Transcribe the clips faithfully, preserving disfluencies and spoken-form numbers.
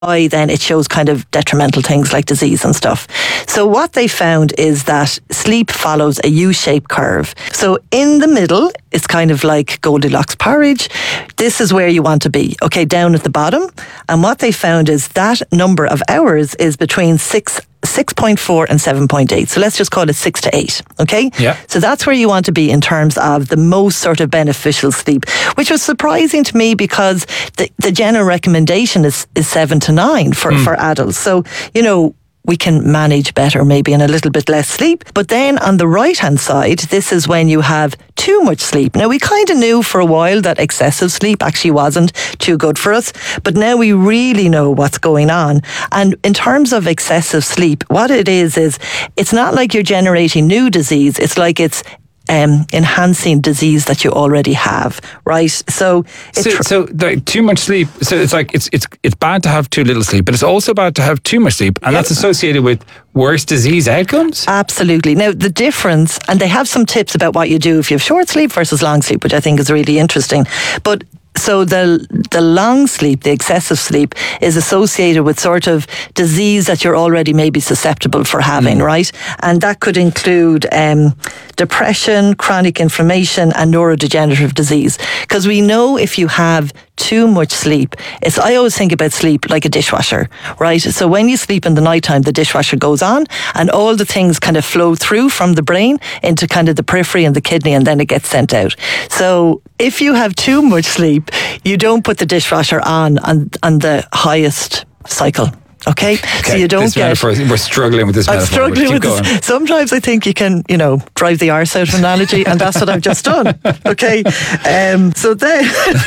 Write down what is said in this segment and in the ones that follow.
why then it shows kind of detrimental things like disease and stuff. So what they found is that sleep follows a U-shaped curve. So in the middle, it's kind of like Goldilocks porridge. This is where you want to be, okay, down at the bottom. And what they found is that number of hours is between six six point four and seven point eight. So let's just call it six to eight. Okay? Yeah. So that's where you want to be in terms of the most sort of beneficial sleep, which was surprising to me because the, the general recommendation is, is seven to nine for, mm. for adults. So, you know, we can manage better maybe in a little bit less sleep. But then on the right hand side, this is when you have too much sleep. Now we kind of knew for a while that excessive sleep actually wasn't too good for us, but now we really know what's going on. And in terms of excessive sleep, what it is is it's not like you're generating new disease. It's like it's Um, enhancing disease that you already have, right? So, so, tr- so like, too much sleep. So it's like it's it's it's bad to have too little sleep, but it's also bad to have too much sleep, and yep. that's associated with worse disease outcomes. Absolutely. Now the difference, and they have some tips about what you do if you have short sleep versus long sleep, which I think is really interesting. But so the the long sleep, the excessive sleep, is associated with sort of disease that you're already maybe susceptible for having, mm. right? And that could include um, depression, chronic inflammation, and neurodegenerative disease. Because we know if you have too much sleep, it's I always think about sleep like a dishwasher, right? So when you sleep in the nighttime, the dishwasher goes on, and all the things kind of flow through from the brain into kind of the periphery and the kidney, and then it gets sent out. So if you have too much sleep, you don't put the dishwasher on on, on the highest cycle. Okay? okay, so you don't this get. Metaphor, we're struggling with this I'm metaphor. struggling with going. this. Sometimes I think you can, you know, drive the arse out of an analogy, and that's what I've just done. Okay, um, so then,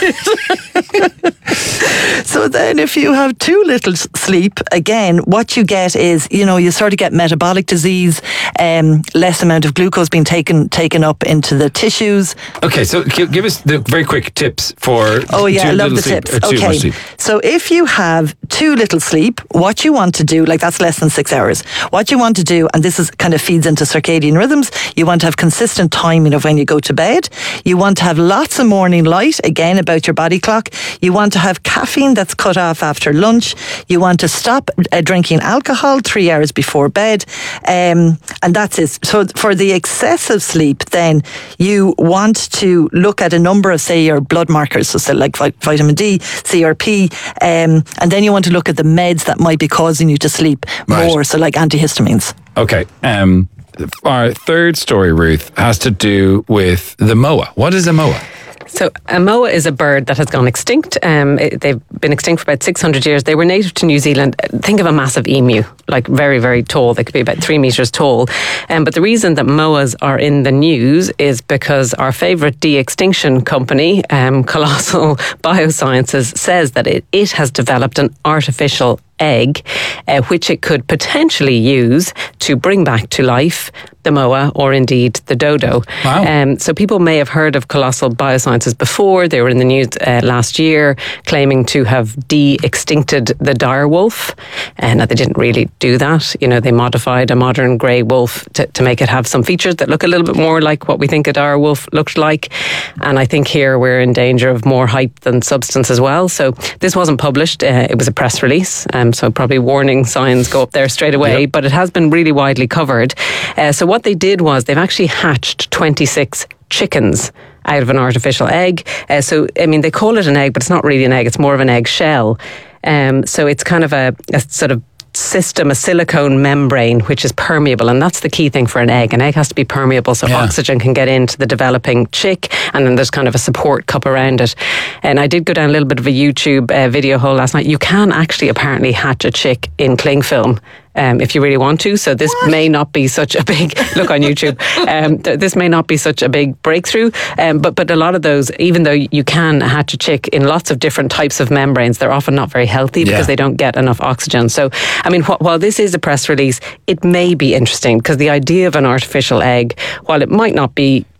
so then, if you have too little sleep, again, what you get is, you know, you sort of get metabolic disease, um, less amount of glucose being taken taken up into the tissues. Okay, so give us the very quick tips for. Oh yeah, too I love the sleep, tips. Too okay, much sleep. So if you have too little sleep, what you want to do, like that's less than six hours, what you want to do, and this is kind of feeds into circadian rhythms, you want to have consistent timing of when you go to bed. You want to have lots of morning light, again, about your body clock. You want to have caffeine that's cut off after lunch. You want to stop uh, drinking alcohol three hours before bed. Um, and that's it. So for the excessive sleep, then you want to look at a number of, say, your blood markers, so say like vitamin D, C R P, um, and then you want to look at the meds that might be causing you to sleep right. more, so like antihistamines. Okay. Um, our third story, Ruth, has to do with the moa. What is a moa? So a moa is a bird that has gone extinct. Um, it, they've been extinct for about six hundred years. They were native to New Zealand. Think of a massive emu, like very, very tall. They could be about three metres tall. Um, but the reason that moas are in the news is because our favourite de-extinction company, um, Colossal Biosciences, says that it, it has developed an artificial egg, uh, which it could potentially use to bring back to life the moa or indeed the dodo. Wow. Um, so people may have heard of Colossal Biosciences before. They were in the news uh, last year claiming to have de-extincted the dire wolf. And uh, they didn't really do that. You know, they modified a modern grey wolf to, to make it have some features that look a little bit more like what we think a dire wolf looked like. And I think here we're in danger of more hype than substance as well. So this wasn't published. Uh, it was a press release. Um, so probably warning signs go up there straight away. Yep. But it has been really widely covered. Uh, so what they did was they've actually hatched twenty-six chickens out of an artificial egg. Uh, so, I mean, they call it an egg, but it's not really an egg. It's more of an egg shell. Um, so it's kind of a, a sort of system, a silicone membrane, which is permeable. And that's the key thing for an egg. An egg has to be permeable so yeah. oxygen can get into the developing chick. And then there's kind of a support cup around it. And I did go down a little bit of a YouTube uh, video hole last night. You can actually apparently hatch a chick in cling film. Um, if you really want to. So this what? may not be such a big, look on YouTube, um, th- this may not be such a big breakthrough, um, but but a lot of those, even though you can hatch a chick in lots of different types of membranes, they're often not very healthy yeah. because they don't get enough oxygen. So, I mean, wh- while this is a press release, it may be interesting because the idea of an artificial egg, while it might not be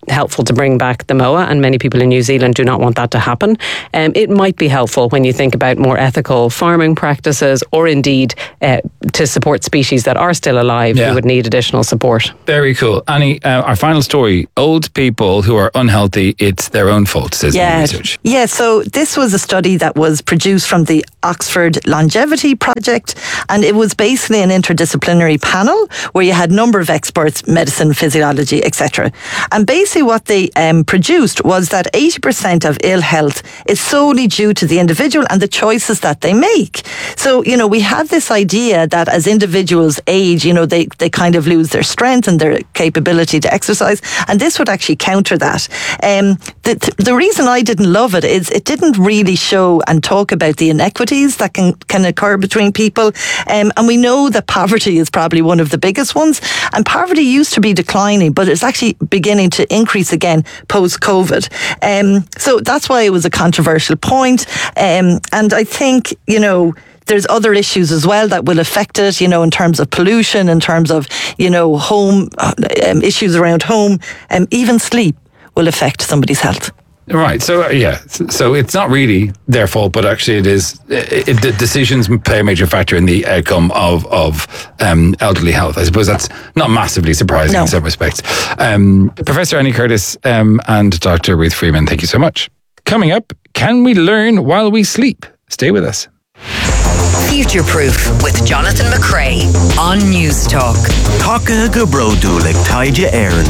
helpful to bring back the moa, and many people in New Zealand do not want that to happen. Um, it might be helpful when you think about more ethical farming practices, or indeed uh, to support species that are still alive Yeah. who would need additional support. Very cool. Annie, uh, our final story. Old people who are unhealthy, it's their own fault, says Yeah. the research. Yeah, so this was a study that was produced from the Oxford Longevity Project, and it was basically an interdisciplinary panel where you had a number of experts, medicine, physiology, et cetera. And basically what they um, produced was that eighty percent of ill health is solely due to the individual and the choices that they make. So, you know, we have this idea that as individuals age, you know, they, they kind of lose their strength and their capability to exercise, and this would actually counter that. Um, the, the reason I didn't love it is it didn't really show and talk about the inequities that can, can occur between people. Um, and we know that poverty is probably one of the biggest ones. And poverty used to be declining, but it's actually beginning to increase again post-COVID. Um, so that's why it was a controversial point. Um, and I think, you know, there's other issues as well that will affect it, you know, in terms of pollution, in terms of, you know, home um, issues around home, and um, even sleep will affect somebody's health. Right. So, uh, yeah. So, so it's not really their fault, but actually it is. It, it, the decisions play a major factor in the outcome of, of um, elderly health. I suppose that's not massively surprising No. in some respects. Um, Professor Annie Curtis um, and Doctor Ruth Freeman, thank you so much. Coming up, can we learn while we sleep? Stay with us. Future Proof with Jonathan McCrae on News Talk. Taka go brodulik taija Aaron.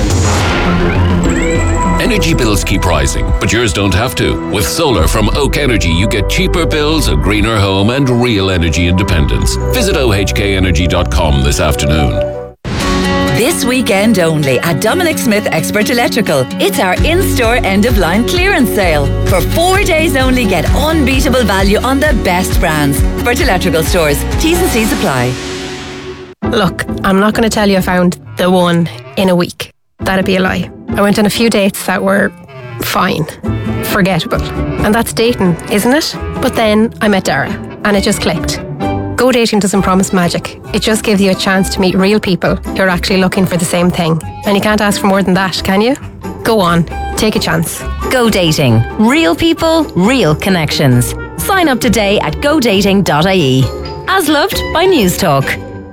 Energy bills keep rising, but yours don't have to. With solar from Oak Energy, you get cheaper bills, a greener home, and real energy independence. Visit O H K energy dot com this afternoon. This weekend only at Dominic Smith Expert Electrical. It's our in-store end-of-line clearance sale. For four days only, get unbeatable value on the best brands. Expert Electrical stores. T's and C's apply. Look, I'm not going to tell you I found the one in a week. That'd be a lie. I went on a few dates that were fine, forgettable. And that's dating, isn't it? But then I met Dara and it just clicked. Go Dating doesn't promise magic. It just gives you a chance to meet real people who are actually looking for the same thing. And you can't ask for more than that, can you? Go on, take a chance. Go Dating. Real people, real connections. Sign up today at go dating dot I E. As loved by News Talk.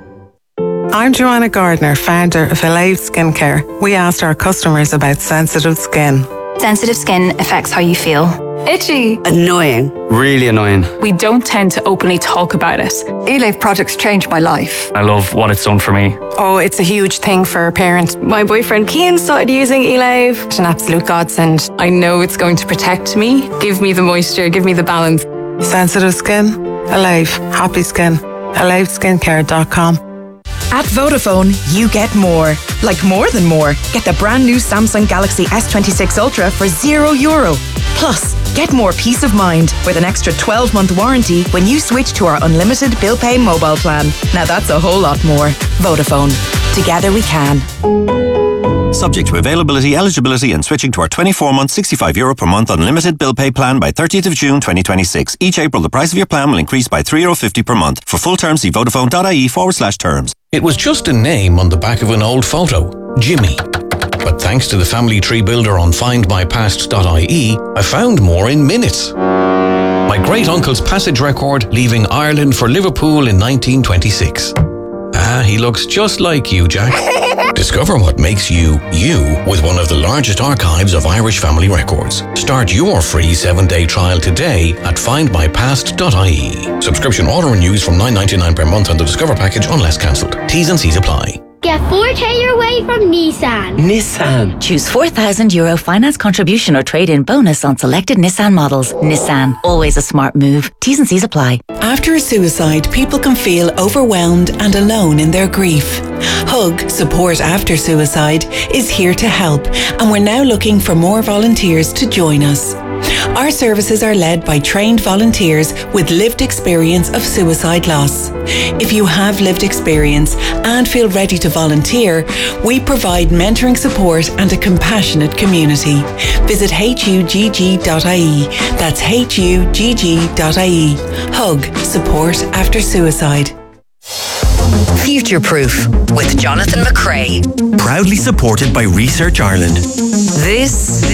I'm Joanna Gardner, founder of Alive Skincare. We asked our customers about sensitive skin. Sensitive skin affects how you feel. Itchy. Annoying. Really annoying. We don't tend to openly talk about it. Alive products changed my life. I love what it's done for me. Oh, it's a huge thing for parents. My boyfriend Cian started using Alive. It's an absolute godsend. I know it's going to protect me, give me the moisture, give me the balance. Sensitive skin, Alive. Happy skin. alive skincare dot com. At Vodafone, you get more. Like more than more. Get the brand new Samsung Galaxy S twenty-six Ultra for zero euro. Plus, get more peace of mind with an extra twelve month warranty when you switch to our unlimited bill pay mobile plan. Now that's a whole lot more. Vodafone. Together we can. Subject to availability, eligibility and switching to our twenty-four month, sixty-five euro per month unlimited bill pay plan by thirtieth of June twenty twenty-six. Each April, the price of your plan will increase by three euro fifty per month. For full terms, see vodafone dot I E forward slash terms. It was just a name on the back of an old photo, Jimmy. But thanks to the family tree builder on find my past dot I E, I found more in minutes. My great-uncle's passage record leaving Ireland for Liverpool in nineteen twenty-six. Ah, he looks just like you, Jack. Discover what makes you, you, with one of the largest archives of Irish family records. Start your free seven-day trial today at find my past dot I E. Subscription auto-renews from nine ninety-nine per month on the Discover package unless cancelled. T's and C's apply. Get four K your way from Nissan. Nissan. Choose four thousand euro finance contribution or trade-in bonus on selected Nissan models. Nissan. Always a smart move. T's and C's apply. After a suicide, people can feel overwhelmed and alone in their grief. Hug, Support After Suicide, is here to help, and we're now looking for more volunteers to join us. Our services are led by trained volunteers with lived experience of suicide loss. If you have lived experience and feel ready to volunteer, we provide mentoring support and a compassionate community. Visit H U G G dot I E. That's H U G G dot I E. Hug, Support After Suicide. Future Proof with Jonathan McCrae. Proudly supported by Research Ireland. This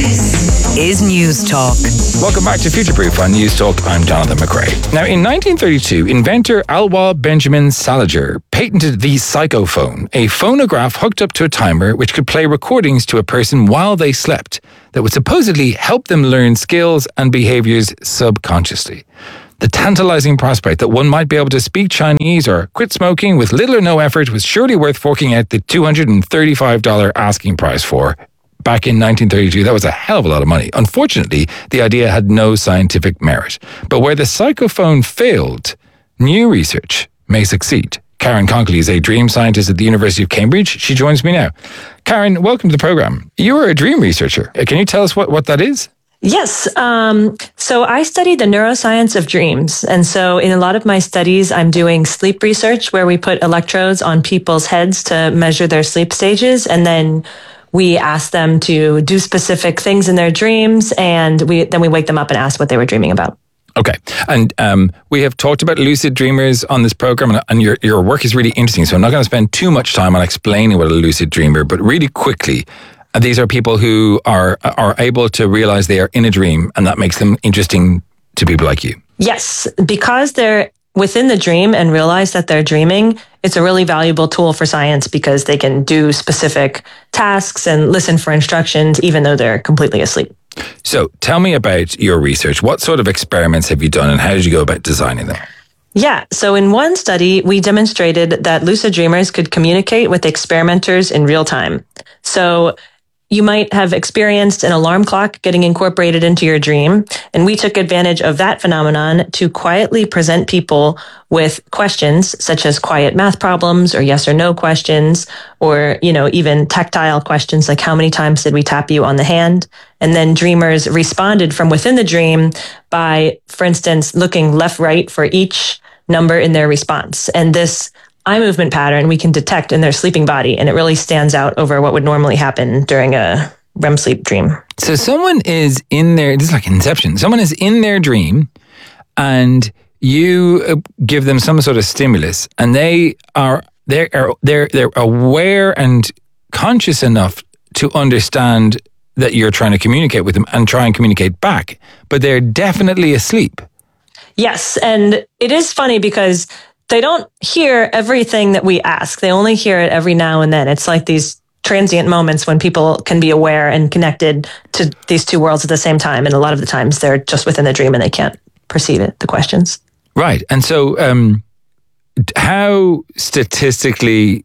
is News Talk. Welcome back to Future Proof on News Talk. I'm Jonathan McRae. Now, in nineteen thirty-two, inventor Alwa Benjamin Salinger patented the psychophone, a phonograph hooked up to a timer which could play recordings to a person while they slept that would supposedly help them learn skills and behaviors subconsciously. The tantalizing prospect that one might be able to speak Chinese or quit smoking with little or no effort was surely worth forking out the two hundred thirty-five dollars asking price for. Back in nineteen thirty-two, that was a hell of a lot of money. Unfortunately, the idea had no scientific merit. But where the psychophone failed, new research may succeed. Karen Conkley is a dream scientist at the University of Cambridge. She joins me now. Karen, welcome to the program. You are a dream researcher. Can you tell us what, what that is? Yes. Um, so I study the neuroscience of dreams. And so in a lot of my studies, I'm doing sleep research where we put electrodes on people's heads to measure their sleep stages. And then we ask them to do specific things in their dreams. And we then we wake them up and ask what they were dreaming about. Okay. And um, we have talked about lucid dreamers on this program, and, and your, your work is really interesting. So I'm not going to spend too much time on explaining what a lucid dreamer, but really quickly, uh, these are people who are are able to realize they are in a dream, and that makes them interesting to people like you. Yes, because they're within the dream and realize that they're dreaming, it's a really valuable tool for science because they can do specific tasks and listen for instructions even though they're completely asleep. So tell me about your research. What sort of experiments have you done and how did you go about designing them? Yeah. So in one study, we demonstrated that lucid dreamers could communicate with experimenters in real time. So you might have experienced an alarm clock getting incorporated into your dream, and we took advantage of that phenomenon to quietly present people with questions such as quiet math problems or yes or no questions, or, you know, even tactile questions like how many times did we tap you on the hand? And then dreamers responded from within the dream by, for instance, looking left, right for each number in their response. And this eye movement pattern we can detect in their sleeping body, and it really stands out over what would normally happen during a R E M sleep dream. So someone is in their, this is like Inception, someone is in their dream and you give them some sort of stimulus and they are, they're, they're, they're aware and conscious enough to understand that you're trying to communicate with them and try and communicate back, but they're definitely asleep. Yes. And it is funny because they don't hear everything that we ask. They only hear it every now and then. It's like these transient moments when people can be aware and connected to these two worlds at the same time. And a lot of the times they're just within the dream and they can't perceive it, the questions. Right. And so um, how statistically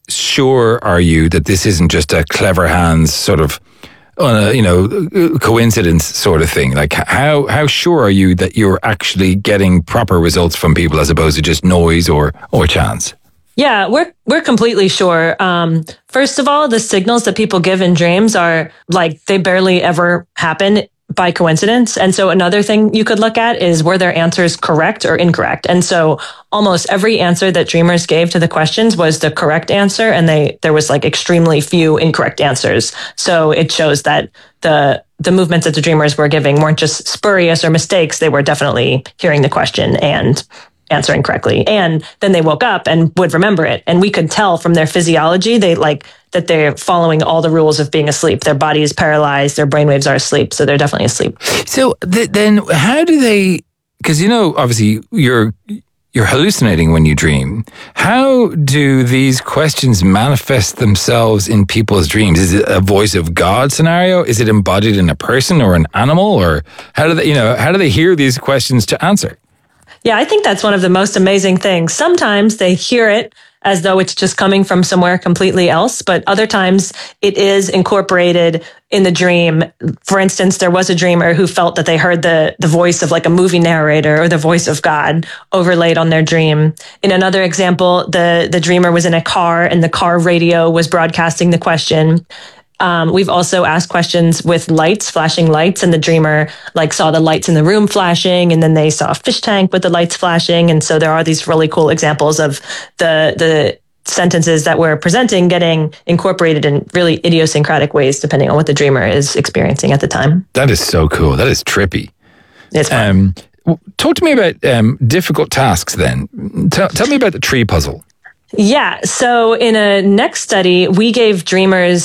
sure are you that this isn't just a clever hands sort of on a, you know, coincidence sort of thing? Like how, how sure are you that you're actually getting proper results from people as opposed to just noise or, or chance? Yeah, we're, we're completely sure. Um, first of all, the signals that people give in dreams are like, they barely ever happen by coincidence. And so another thing you could look at is were their answers correct or incorrect? And so almost every answer that dreamers gave to the questions was the correct answer. And they, there was like extremely few incorrect answers. So it shows that the, the movements that the dreamers were giving weren't just spurious or mistakes. They were definitely hearing the question and answering correctly. And then they woke up and would remember it. And we could tell from their physiology, they like that they're following all the rules of being asleep. Their body is paralyzed. Their brainwaves are asleep. So they're definitely asleep. So th- then how do they, because, you know, obviously you're, you're hallucinating when you dream. How do these questions manifest themselves in people's dreams? Is it a voice of God scenario? Is it embodied in a person or an animal? Or how do they, you know, how do they hear these questions to answer? Yeah, I think that's one of the most amazing things. Sometimes they hear it as though it's just coming from somewhere completely else, but other times it is incorporated in the dream. For instance, there was a dreamer who felt that they heard the, the voice of like a movie narrator or the voice of God overlaid on their dream. In another example, the, the dreamer was in a car and the car radio was broadcasting the question. Um, we've also asked questions with lights, flashing lights, and the dreamer like saw the lights in the room flashing, and then they saw a fish tank with the lights flashing. And so there are these really cool examples of the the sentences that we're presenting getting incorporated in really idiosyncratic ways, depending on what the dreamer is experiencing at the time. That is so cool. That is trippy. It's fun. Um, talk to me about um, difficult tasks then. Tell, tell me about the tree puzzle. Yeah. So in a next study, we gave dreamers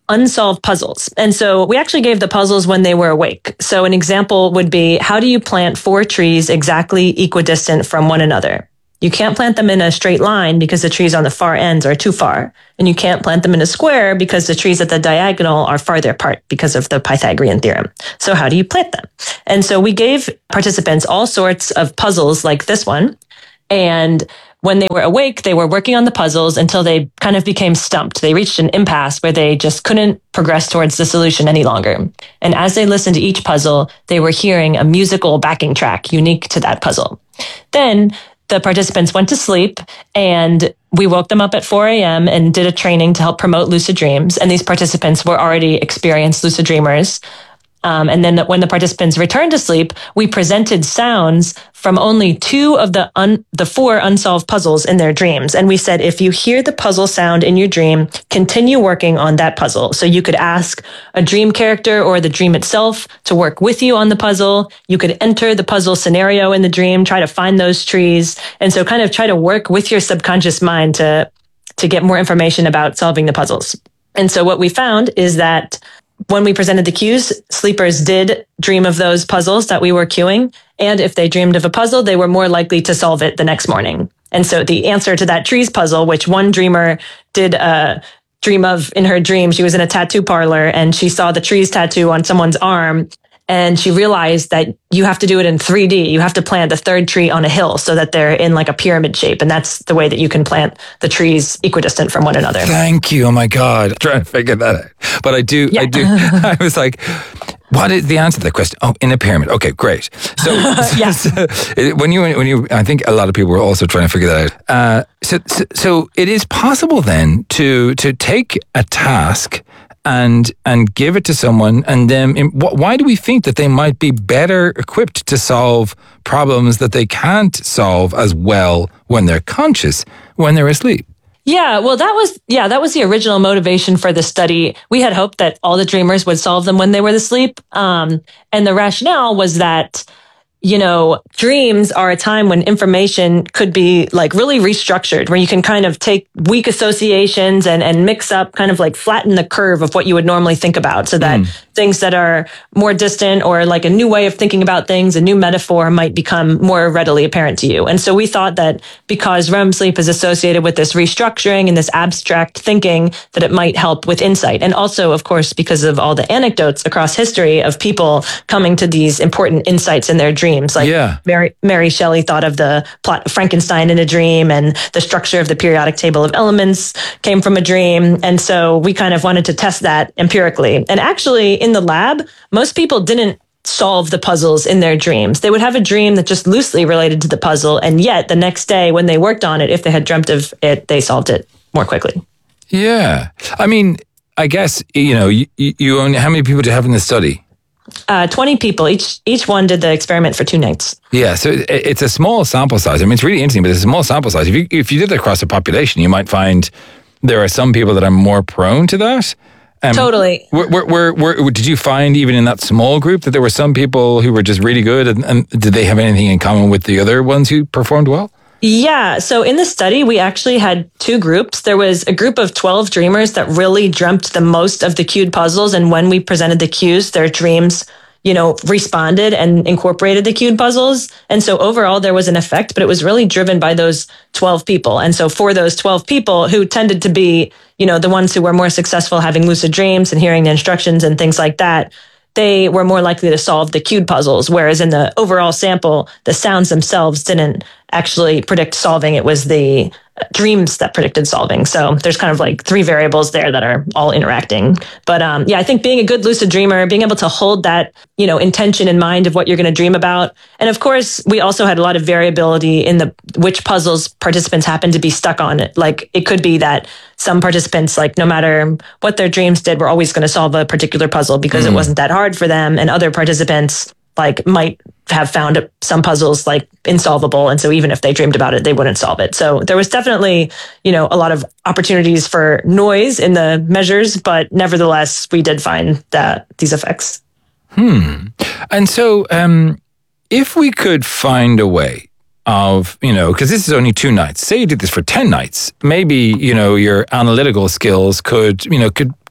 unsolved puzzles. And so we actually gave the puzzles when they were awake. So an example would be, how do you plant four trees exactly equidistant from one another? You can't plant them in a straight line because the trees on the far ends are too far. And you can't plant them in a square because the trees at the diagonal are farther apart because of the Pythagorean theorem. So how do you plant them? And so we gave participants all sorts of puzzles like this one. And when they were awake, they were working on the puzzles until they kind of became stumped. They reached an impasse where they just couldn't progress towards the solution any longer. And as they listened to each puzzle, they were hearing a musical backing track unique to that puzzle. Then the participants went to sleep, and we woke them up at four a.m. and did a training to help promote lucid dreams. And these participants were already experienced lucid dreamers. Um, and then when the participants returned to sleep, we presented sounds from only two of the un- the four unsolved puzzles in their dreams. And we said, if you hear the puzzle sound in your dream, continue working on that puzzle. So you could ask a dream character or the dream itself to work with you on the puzzle. You could enter the puzzle scenario in the dream, try to find those trees. And so kind of try to work with your subconscious mind to, to get more information about solving the puzzles. And so what we found is that when we presented the cues, sleepers did dream of those puzzles that we were cueing. And if they dreamed of a puzzle, they were more likely to solve it the next morning. And so the answer to that trees puzzle, which one dreamer did uh, dream of in her dream, she was in a tattoo parlor and she saw the trees tattoo on someone's arm. And she realized that you have to do it in three D. You have to plant the third tree on a hill so that they're in like a pyramid shape. And that's the way that you can plant the trees equidistant from one another. Thank you. Oh my God. I'm trying to figure that out. But I do, yeah. I do. I was like, what is the answer to that question? Oh, in a pyramid. Okay, great. So, yeah. so when you, when you, I think a lot of people were also trying to figure that out. Uh, so, so, so it is possible then to, to take a task and and give it to someone, and then why do we think that they might be better equipped to solve problems that they can't solve as well when they're conscious, when they're asleep? Yeah, well, that was yeah, that was the original motivation for the study. We had hoped that all the dreamers would solve them when they were asleep, um, and the rationale was that, you know, dreams are a time when information could be like really restructured, where you can kind of take weak associations and, and mix up, kind of like flatten the curve of what you would normally think about, so that mm. things that are more distant or like a new way of thinking about things, a new metaphor, might become more readily apparent to you. And so we thought that because R E M sleep is associated with this restructuring and this abstract thinking, that it might help with insight. And also, of course, because of all the anecdotes across history of people coming to these important insights in their dreams. Dreams. Like yeah. Mary, Mary Shelley thought of the plot of Frankenstein in a dream, and the structure of the periodic table of elements came from a dream. And so we kind of wanted to test that empirically. And actually in the lab, most people didn't solve the puzzles in their dreams. They would have a dream that just loosely related to the puzzle. And yet the next day when they worked on it, if they had dreamt of it, they solved it more quickly. Yeah. I mean, I guess, you know, you, you only, how many people do you have in the study? Uh, twenty people. Each each one did the experiment for two nights. Yeah, so it, it's a small sample size. I mean, it's really interesting, but it's a small sample size. If you if you did it across a population, you might find there are some people that are more prone to that. Um, totally. Were, were, were, were, did you find even in that small group that there were some people who were just really good, and, and did they have anything in common with the other ones who performed well? Yeah. So in the study, we actually had two groups. There was a group of twelve dreamers that really dreamt the most of the cued puzzles. And when we presented the cues, their dreams, you know, responded and incorporated the cued puzzles. And so overall, there was an effect, but it was really driven by those twelve people. And so for those twelve people who tended to be, you know, the ones who were more successful having lucid dreams and hearing the instructions and things like that, they were more likely to solve the cued puzzles. Whereas in the overall sample, the sounds themselves didn't actually predict solving. It was the dreams that predicted solving. So there's kind of like three variables there that are all interacting. But um, yeah, I think being a good lucid dreamer, being able to hold that, you know, intention in mind of what you're going to dream about. And of course, we also had a lot of variability in the which puzzles participants happen to be stuck on. Like it could be that some participants, like no matter what their dreams did, were always going to solve a particular puzzle because mm. it wasn't that hard for them. And other participants like might have found some puzzles like insolvable. And so even if they dreamed about it, they wouldn't solve it. So there was definitely, you know, a lot of opportunities for noise in the measures, but nevertheless, we did find that these effects. Hmm. And so um, if we could find a way of, you know, because this is only two nights, say you did this for ten nights, maybe, you know, your analytical skills could, you know, could, could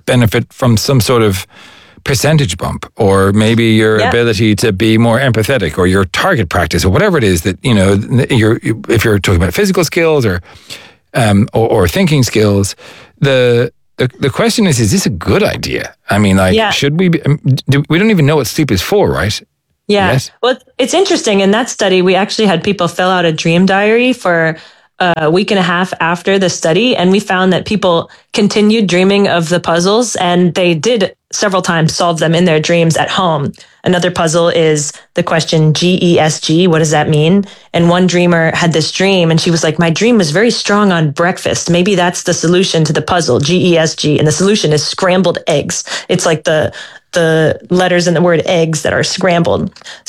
benefit from some sort of percentage bump, or maybe your yeah. ability to be more empathetic, or your target practice, or whatever it is that, you know, you're, if you're talking about physical skills or um, or, or thinking skills, the, the the question is, is this a good idea? I mean, like, yeah. should we be, do, we don't even know what sleep is for, right? Yeah. Yes. Well, it's interesting. In that study, we actually had people fill out a dream diary for a week and a half after the study, and we found that people continued dreaming of the puzzles, and they did several times solve them in their dreams at home. Another puzzle is the question G E S G. What does that mean? And one dreamer had this dream, and she was like, my dream was very strong on breakfast. Maybe that's the solution to the puzzle, G E S G. And the solution is scrambled eggs. It's like the the letters in the word eggs that are scrambled.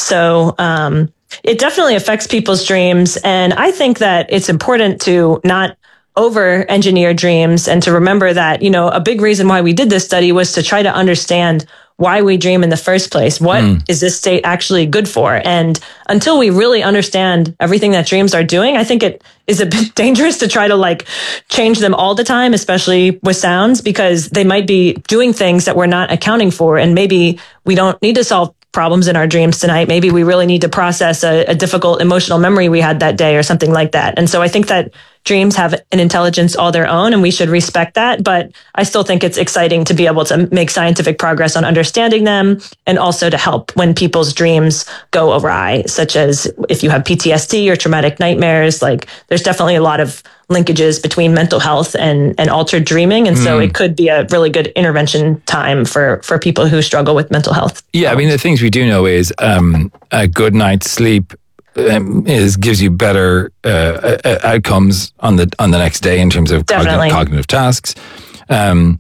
So um, it definitely affects people's dreams. And I think that it's important to not over engineer dreams, and to remember that, you know, a big reason why we did this study was to try to understand why we dream in the first place. What mm. is this state actually good for? And until we really understand everything that dreams are doing, I think it is a bit dangerous to try to like change them all the time, especially with sounds, because they might be doing things that we're not accounting for. And maybe we don't need to solve problems in our dreams tonight. Maybe we really need to process a, a difficult emotional memory we had that day or something like that. And so I think that dreams have an intelligence all their own, and we should respect that. But I still think it's exciting to be able to make scientific progress on understanding them, and also to help when people's dreams go awry, such as if you have P T S D or traumatic nightmares. Like, there's definitely a lot of linkages between mental health and, and altered dreaming. And so mm. it could be a really good intervention time for, for people who struggle with mental health. Yeah, I mean, the things we do know is um, a good night's sleep Um, is gives you better uh, uh, outcomes on the on the next day in terms of cognitive, cognitive tasks. Um,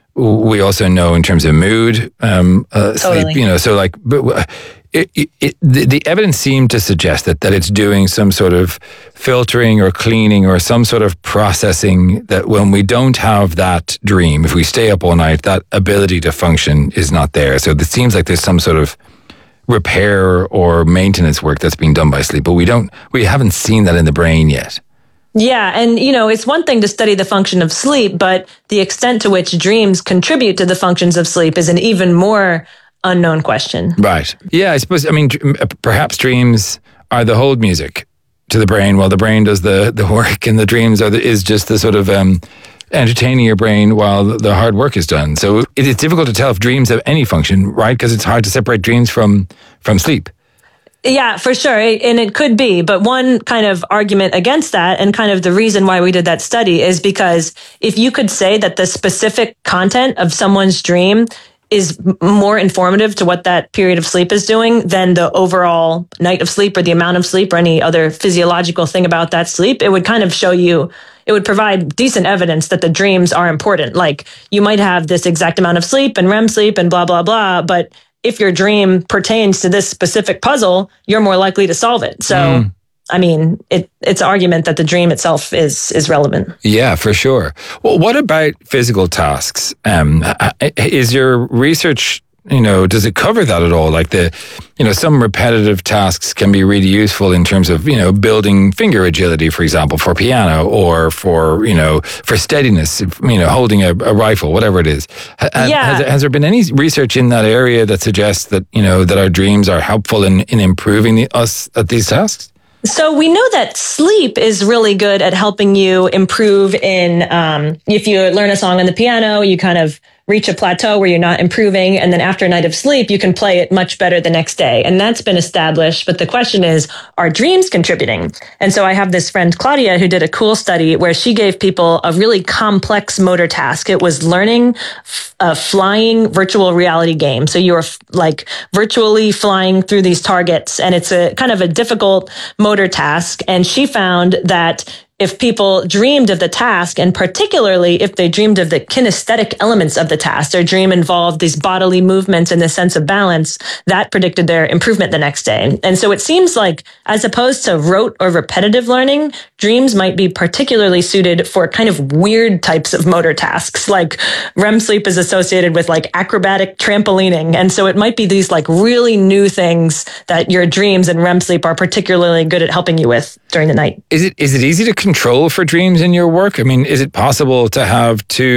we also know in terms of mood, um, uh, totally. sleep. You know, so like, but it, it, it, the, the evidence seemed to suggest that that it's doing some sort of filtering or cleaning or some sort of processing. That when we don't have that dream, if we stay up all night, that ability to function is not there. So it seems like there's some sort of repair or maintenance work that's being done by sleep, but we don't, we haven't seen that in the brain yet. Yeah. And, you know, it's one thing to study the function of sleep, but the extent to which dreams contribute to the functions of sleep is an even more unknown question. Right. Yeah, I suppose, I mean, perhaps dreams are the hold music to the brain, while the brain does the, the work, and the dreams are the, is just the sort of, um, entertaining your brain while the hard work is done. So it is difficult to tell if dreams have any function, right? Because it's hard to separate dreams from from sleep. Yeah, for sure. And it could be. But one kind of argument against that, and kind of the reason why we did that study, is because if you could say that the specific content of someone's dream is more informative to what that period of sleep is doing than the overall night of sleep or the amount of sleep or any other physiological thing about that sleep, it would kind of show you, it would provide decent evidence that the dreams are important. Like, you might have this exact amount of sleep and R E M sleep and blah, blah, blah. But if your dream pertains to this specific puzzle, you're more likely to solve it. So, mm. I mean, it, it's an argument that the dream itself is is relevant. Yeah, for sure. Well, what about physical tasks? Um, is your research, you know, does it cover that at all? Like, the, you know, some repetitive tasks can be really useful in terms of, you know, building finger agility, for example, for piano, or for, you know, for steadiness, you know, holding a, a rifle, whatever it is. Has, yeah. has, has there been any research in that area that suggests that, you know, that our dreams are helpful in, in improving the, us at these tasks? So we know that sleep is really good at helping you improve in, um, if you learn a song on the piano, you kind of reach a plateau where you're not improving. And then after a night of sleep, you can play it much better the next day. And that's been established. But the question is, are dreams contributing? And so I have this friend, Claudia, who did a cool study where she gave people a really complex motor task. It was learning a flying virtual reality game. So you're like virtually flying through these targets. And it's a kind of a difficult motor task. And she found that if people dreamed of the task, and particularly if they dreamed of the kinesthetic elements of the task, their dream involved these bodily movements and the sense of balance, that predicted their improvement the next day. And so it seems like, as opposed to rote or repetitive learning, dreams might be particularly suited for kind of weird types of motor tasks. Like, R E M sleep is associated with like acrobatic trampolining. And so it might be these like really new things that your dreams and R E M sleep are particularly good at helping you with during the night. Is it is it easy to control for dreams in your work? I mean, is it possible to have two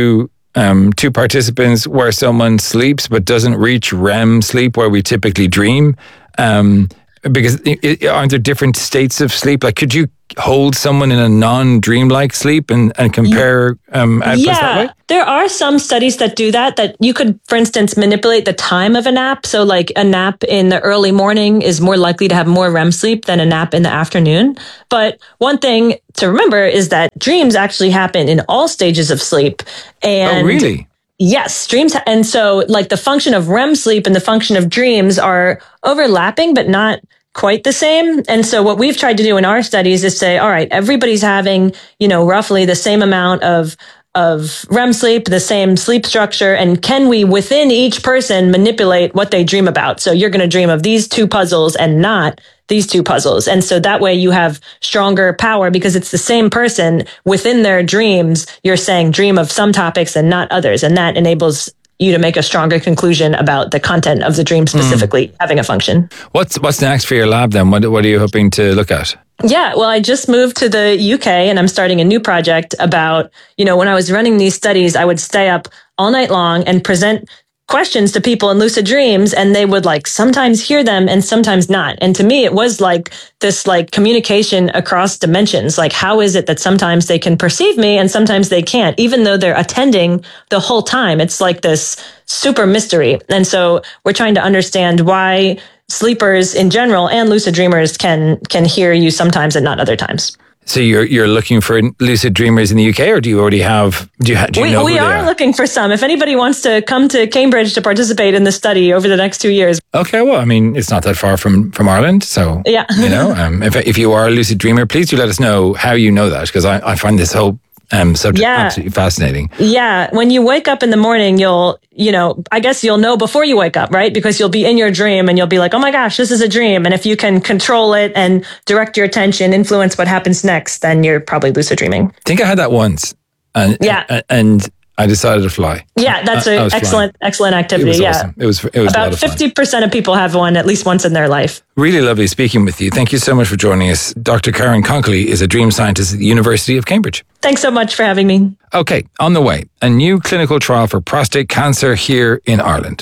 um, two participants where someone sleeps but doesn't reach R E M sleep where we typically dream. Um, because it, aren't there different states of sleep? Like, could you hold someone in a non-dreamlike sleep and, and compare um, outputs yeah, that way? There are some studies that do that, that you could, for instance, manipulate the time of a nap. So like a nap in the early morning is more likely to have more R E M sleep than a nap in the afternoon. But one thing to remember is that dreams actually happen in all stages of sleep. And oh, really? Yes, dreams. Ha- and so like the function of R E M sleep and the function of dreams are overlapping, but not quite the same. And so what we've tried to do in our studies is say, all right, everybody's having, you know, roughly the same amount of of R E M sleep, the same sleep structure, and can we within each person manipulate what they dream about? So you're going to dream of these two puzzles and not these two puzzles. And so that way you have stronger power because it's the same person within their dreams. You're saying dream of some topics and not others. And that enables you to make a stronger conclusion about the content of the dream specifically mm. having a function. What's what's next for your lab then? What what are you hoping to look at? Yeah, well, I just moved to the U K and I'm starting a new project about, you know, when I was running these studies, I would stay up all night long and present questions to people in lucid dreams, and they would like sometimes hear them and sometimes not. And to me, it was like this like communication across dimensions. Like, how is it that sometimes they can perceive me and sometimes they can't, even though they're attending the whole time? It's like this super mystery. And so we're trying to understand why sleepers in general and lucid dreamers can can hear you sometimes and not other times. So you're you're looking for lucid dreamers in the U K, or do you already have? Do you, ha, do you we, know? We who are, they are looking for some. If anybody wants to come to Cambridge to participate in the study over the next two years. Okay, well, I mean, it's not that far from, from Ireland, so yeah. you know, um, if if you are a lucid dreamer, please do let us know how you know that, because I, I find this whole um subject yeah. absolutely fascinating. Yeah, when you wake up in the morning, you'll you know, I guess you'll know before you wake up, right? Because you'll be in your dream and you'll be like, oh my gosh, this is a dream. And if you can control it and direct your attention, influence what happens next, then you're probably lucid dreaming. I think I had that once. And, yeah. And, and I decided to fly. Yeah, that's an excellent, flying. excellent activity. It was yeah. awesome. It was, it was about fifty percent of people have one at least once in their life. Really lovely speaking with you. Thank you so much for joining us. Doctor Karen Conkley is a dream scientist at the University of Cambridge. Thanks so much for having me. Okay, on the way, a new clinical trial for prostate cancer here in Ireland.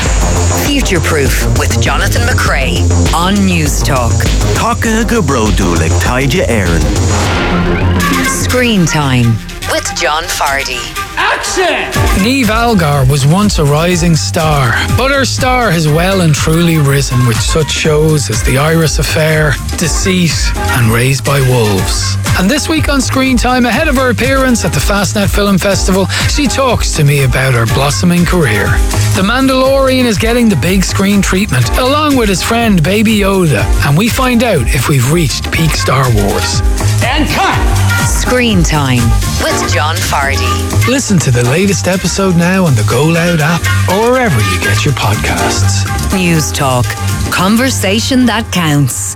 Future Proof with Jonathan McCrea on News Talk. Taka go brodulik taija Aaron. Screen Time with John Fardy. Action! Niamh Algar was once a rising star, but her star has well and truly risen with such shows as The Iris Affair, Deceit and Raised by Wolves. And this week on Screen Time, ahead of her appearance at the Fastnet Film Festival, she talks to me about her blossoming career. The Mandalorian is getting the big screen treatment, along with his friend Baby Yoda, and we find out if we've reached peak Star Wars. And cut! Screen Time with John Fardy. Listen to the latest episode now on the Go Loud app or wherever you get your podcasts. News Talk. Conversation that counts.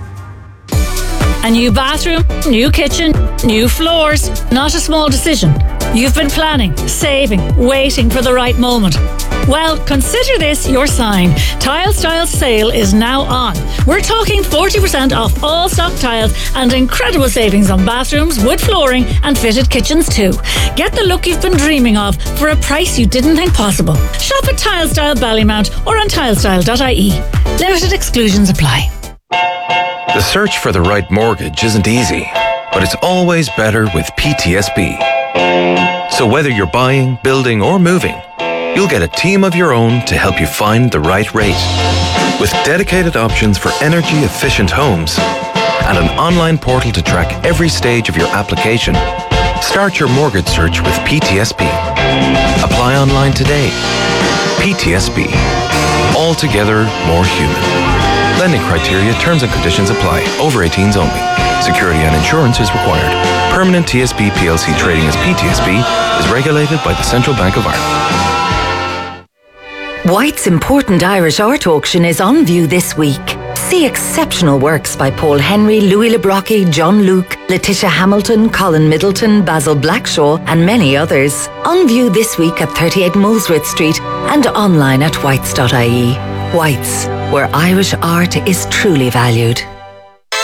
A new bathroom, new kitchen, new floors. Not a small decision. You've been planning, saving, waiting for the right moment. Well, consider this your sign. Tile Styles sale is now on. We're talking forty percent off all stock tiles and incredible savings on bathrooms, wood flooring and fitted kitchens too. Get the look you've been dreaming of for a price you didn't think possible. Shop at Tile Style Ballymount or on tilestyle dot I E. Limited exclusions apply. The search for the right mortgage isn't easy, but it's always better with P T S B. So whether you're buying, building or moving, you'll get a team of your own to help you find the right rate. With dedicated options for energy-efficient homes and an online portal to track every stage of your application, start your mortgage search with P T S B. Apply online today. P T S B. Altogether more human. Lending criteria, terms and conditions apply. Over eighteens only. Security and insurance is required. Permanent T S B P L C trading as P T S B is regulated by the Central Bank of Ireland. White's important Irish art auction is on view this week. See exceptional works by Paul Henry, Louis Le Brocq, John Luke, Letitia Hamilton, Colin Middleton, Basil Blackshaw and many others. On view this week at thirty-eight Molesworth Street and online at whites dot I E. Whites, where Irish art is truly valued.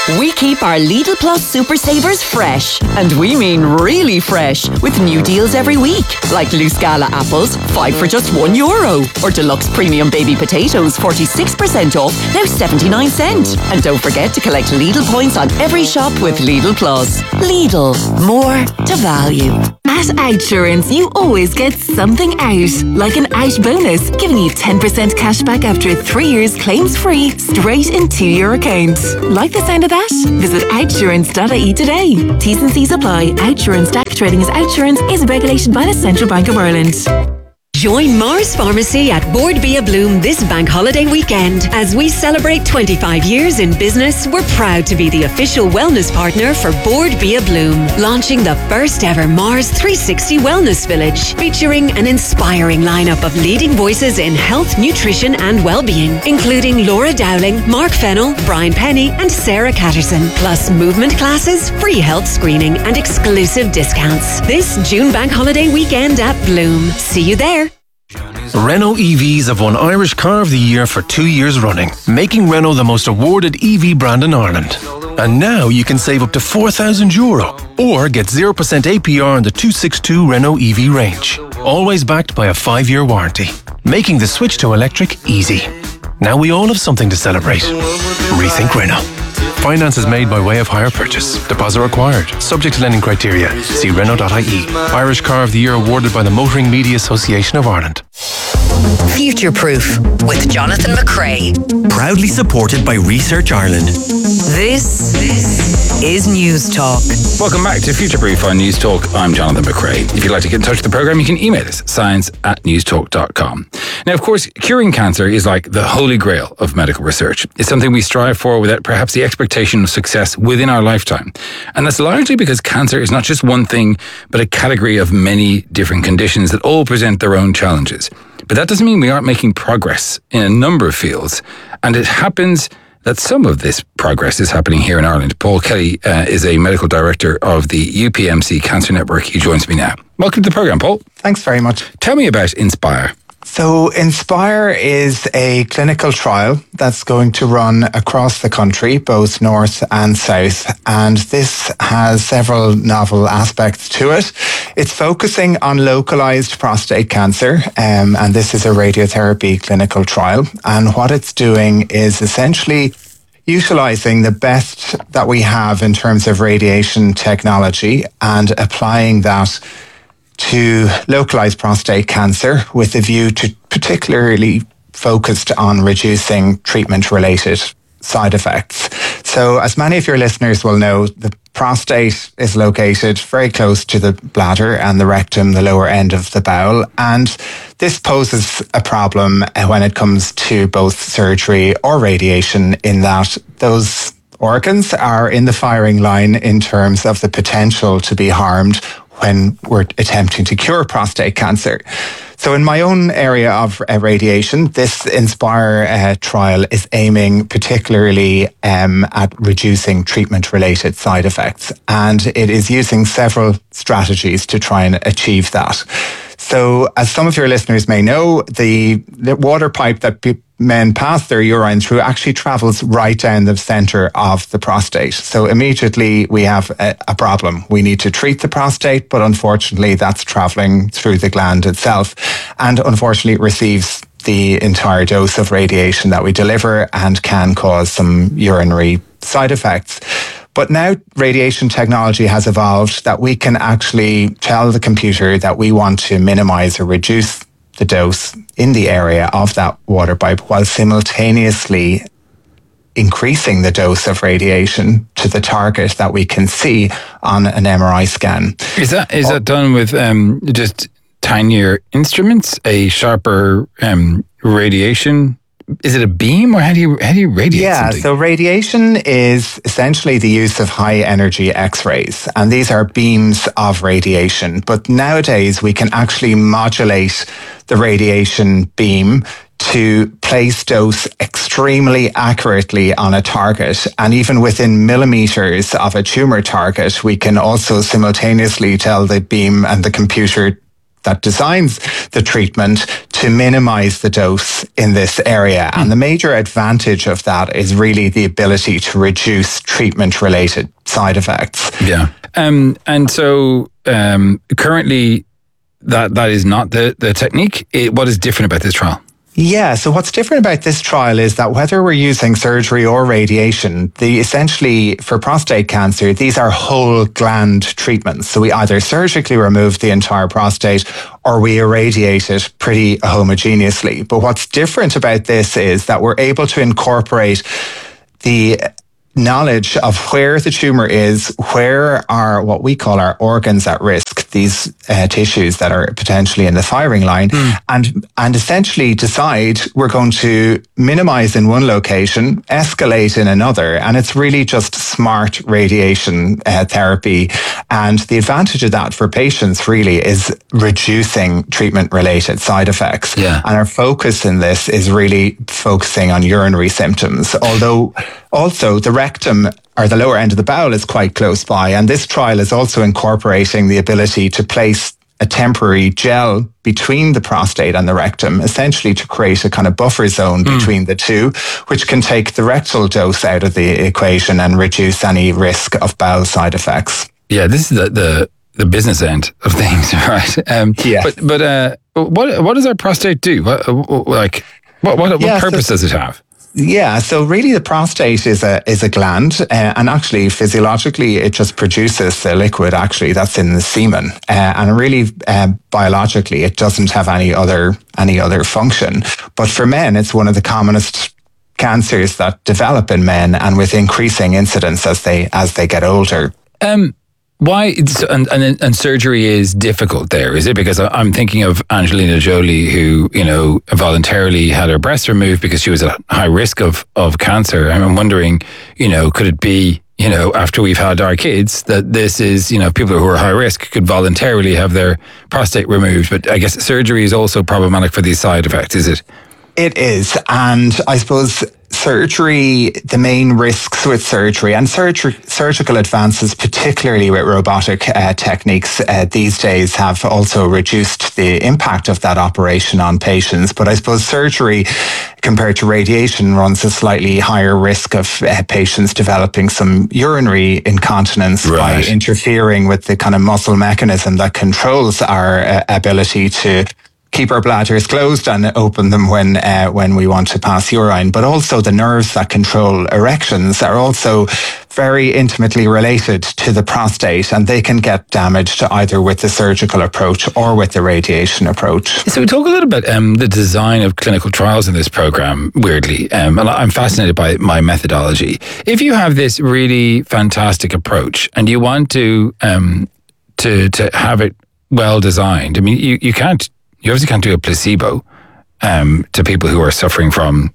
We keep our Lidl Plus Super Savers fresh, and we mean really fresh, with new deals every week, like loose Gala apples, five for just one euro, or deluxe premium baby potatoes, forty-six percent off, now seventy-nine cent. And don't forget to collect Lidl points on every shop with Lidl Plus. Lidl, more to value. At Outsurance, you always get something out, like an out bonus, giving you ten percent cash back after three years claims-free, straight into your account. Like the sound of that? Visit outsurance dot I E today. T's and C's apply. Outsurance D A C trading as Outsurance is regulated by the Central Bank of Ireland. Join Mars Pharmacy at Board Bia Bloom this bank holiday weekend. As we celebrate twenty-five years in business, we're proud to be the official wellness partner for Board Bia Bloom, launching the first ever Mars three sixty Wellness Village, featuring an inspiring lineup of leading voices in health, nutrition and well-being, including Laura Dowling, Mark Fennell, Brian Penny and Sarah Catterson, plus movement classes, free health screening and exclusive discounts. This June bank holiday weekend at Bloom. See you there. Renault E Vs have won Irish Car of the Year for two years running, making Renault the most awarded E V brand in Ireland. And now you can save up to four thousand euro or get zero percent A P R on the two sixty-two Renault E V range, always backed by a five-year warranty, making the switch to electric easy. Now we all have something to celebrate. Rethink Renault. Finance is made by way of hire purchase. Deposit required. Subject to lending criteria. See Renault dot I E. Irish Car of the Year awarded by the Motoring Media Association of Ireland. Future Proof with Jonathan McCrea. Proudly supported by Research Ireland. This is News Talk. Welcome back to Future Proof on News Talk. I'm Jonathan McCrea. If you'd like to get in touch with the programme, you can email us, science at newstalk dot com. Now, of course, curing cancer is like the holy grail of medical research. It's something we strive for without perhaps the expectation of success within our lifetime. And that's largely because cancer is not just one thing, but a category of many different conditions that all present their own challenges. But that doesn't mean we aren't making progress in a number of fields. And it happens that some of this progress is happening here in Ireland. Paul Kelly uh, is a medical director of the U P M C Cancer Network. He joins me now. Welcome to the programme, Paul. Thanks very much. Tell me about Inspire. So Inspire is a clinical trial that's going to run across the country, both north and south. And this has several novel aspects to it. It's focusing on localized prostate cancer, um, and this is a radiotherapy clinical trial. And what it's doing is essentially utilizing the best that we have in terms of radiation technology and applying that to localized prostate cancer with a view to particularly focused on reducing treatment-related side effects. So as many of your listeners will know, the prostate is located very close to the bladder and the rectum, the lower end of the bowel. And this poses a problem when it comes to both surgery or radiation, in that those organs are in the firing line in terms of the potential to be harmed when we're attempting to cure prostate cancer. So in my own area of uh, radiation, this Inspire uh, trial is aiming particularly um, at reducing treatment-related side effects. And it is using several strategies to try and achieve that. So as some of your listeners may know, the, the water pipe that pe- men pass their urine through actually travels right down the centre of the prostate. So immediately we have a, a problem. We need to treat the prostate, but unfortunately that's travelling through the gland itself. And unfortunately it receives the entire dose of radiation that we deliver and can cause some urinary side effects. But now radiation technology has evolved that we can actually tell the computer that we want to minimize or reduce the dose in the area of that water pipe while simultaneously increasing the dose of radiation to the target that we can see on an M R I scan. Is that is that done with um, just tinier instruments, a sharper um, radiation? Is it a beam, or how do you how do you radiate yeah, something? So radiation is essentially the use of high energy X-rays, and these are beams of radiation. But nowadays we can actually modulate the radiation beam to place dose extremely accurately on a target. And even within millimeters of a tumour target, we can also simultaneously tell the beam and the computer that designs the treatment to minimize the dose in this area. And the major advantage of that is really the ability to reduce treatment-related side effects. Yeah. Um, and so um, currently that that is not the, the technique. It, what is different about this trial? Yeah, so what's different about this trial is that whether we're using surgery or radiation, the essentially for prostate cancer, these are whole gland treatments. So we either surgically remove the entire prostate or we irradiate it pretty homogeneously. But what's different about this is that we're able to incorporate the knowledge of where the tumor is, where are what we call our organs at risk, these uh, tissues that are potentially in the firing line, mm. and and essentially decide we're going to minimize in one location, escalate in another, and it's really just smart radiation uh, therapy. And the advantage of that for patients really is reducing treatment-related side effects. Yeah. And our focus in this is really focusing on urinary symptoms, although also the rectum or the lower end of the bowel is quite close by. And this trial is also incorporating the ability to place a temporary gel between the prostate and the rectum, essentially to create a kind of buffer zone mm. between the two, which can take the rectal dose out of the equation and reduce any risk of bowel side effects. Yeah, this is the the, the business end of things, right? Um, yeah. But but uh, what what does our prostate do? What, like what what, yeah, what purpose so, does it have? Yeah, so really the prostate is a is a gland, uh, and actually physiologically it just produces a liquid actually that's in the semen, uh, and really uh, biologically it doesn't have any other any other function. But for men, it's one of the commonest cancers that develop in men, and with increasing incidence as they as they get older. Um. Why and, and and surgery is difficult there? Is it because I'm thinking of Angelina Jolie, who you know voluntarily had her breast removed because she was at high risk of of cancer? And I'm wondering, you know, could it be, you know, after we've had our kids, that this is, you know, people who are high risk could voluntarily have their prostate removed? But I guess surgery is also problematic for these side effects, is it? It is, and I suppose surgery, the main risks with surgery and surgery, surgical advances, particularly with robotic uh, techniques uh, these days, have also reduced the impact of that operation on patients. But I suppose surgery, compared to radiation, runs a slightly higher risk of uh, patients developing some urinary incontinence right. by interfering with the kind of muscle mechanism that controls our uh, ability to keep our bladders closed and open them when uh, when we want to pass urine. But also the nerves that control erections are also very intimately related to the prostate, and they can get damaged either with the surgical approach or with the radiation approach. So we talk a little bit um, the design of clinical trials in this program, weirdly. Um, and I'm fascinated by my methodology. If you have this really fantastic approach and you want to um, to to have it well designed, I mean, you, you can't You obviously can't do a placebo um, to people who are suffering from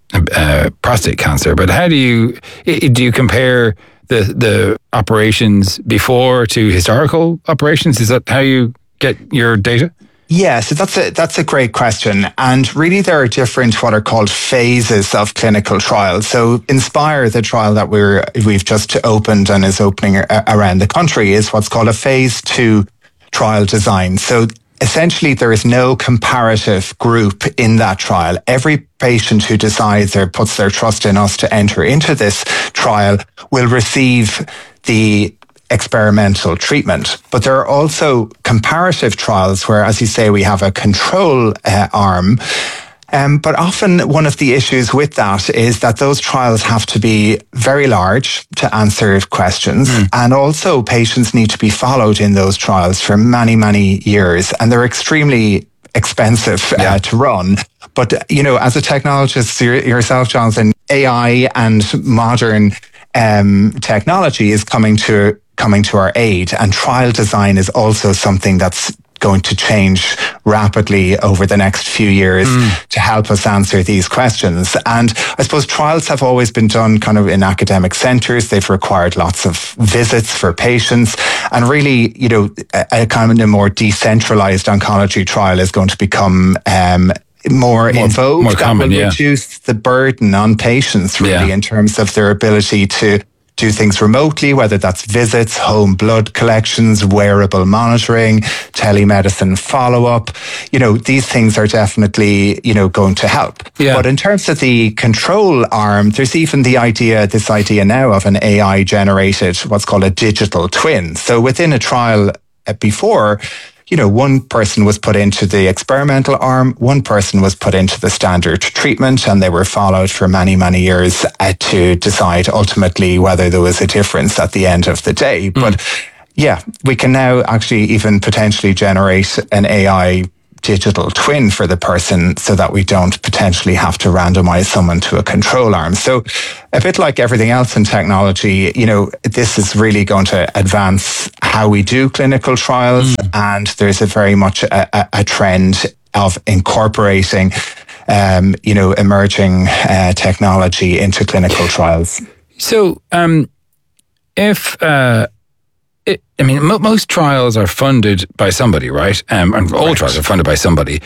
uh, prostate cancer. But how do you do you compare the the operations before to historical operations? Is that how you get your data? Yeah, so that's a that's a great question. And really there are different what are called phases of clinical trials. So Inspire, the trial that we're we've just opened and is opening around the country, is what's called a phase two trial design. So essentially, there is no comparative group in that trial. Every patient who decides or puts their trust in us to enter into this trial will receive the experimental treatment. But there are also comparative trials where, as you say, we have a control uh, arm. Um, but often one of the issues with that is that those trials have to be very large to answer questions. Mm. And also patients need to be followed in those trials for many, many years. And they're extremely expensive yeah. uh, to run. But, you know, as a technologist yourself, Jonathan, A I and modern um, technology is coming to coming to our aid. And trial design is also something that's going to change rapidly over the next few years mm. to help us answer these questions. And I suppose trials have always been done kind of in academic centres. They've required lots of visits for patients. And really, you know, a, a kind of a more decentralised oncology trial is going to become um, more, more in vogue. More common, that will yeah. reduce the burden on patients, really, yeah. in terms of their ability to do things remotely, whether that's visits, home blood collections, wearable monitoring, telemedicine follow-up. You know, these things are definitely, you know, going to help. Yeah. But in terms of the control arm, there's even the idea, this idea now of an A I-generated, what's called a digital twin. So within a trial uh, before, you know, one person was put into the experimental arm, one person was put into the standard treatment, and they were followed for many, many years uh, to decide ultimately whether there was a difference at the end of the day. Mm. But yeah, we can now actually even potentially generate an A I digital twin for the person so that we don't potentially have to randomize someone to a control arm. So a bit like everything else in technology, you know, this is really going to advance how we do clinical trials. Mm. And there's a very much a, a, a trend of incorporating, um, you know, emerging uh, technology into clinical trials. So um, if... Uh It, I mean, mo- most trials are funded by somebody, right? Um, and all right. trials are funded by somebody.